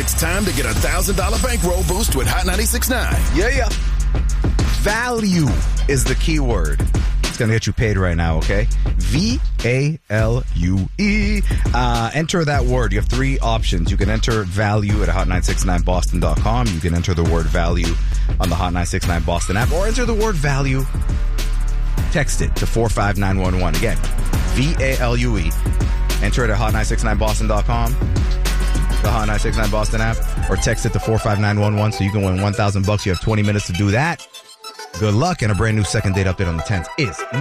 It's time to get a $1,000 bankroll boost with Hot 96.9. Yeah. Value is the key word. It's going to get you paid right now, okay? VALUE. Enter that word. You have three options. You can enter value at hot969boston.com. You can enter the word value on the Hot 969 Boston app, or enter the word value. Text it to 45911. Again, VALUE. Enter it at hot969boston.com, the Hot 969 Boston app, or text it to 45911 so you can win $1,000. You have 20 minutes to do that. Good luck, and a brand new second date update on the 10th is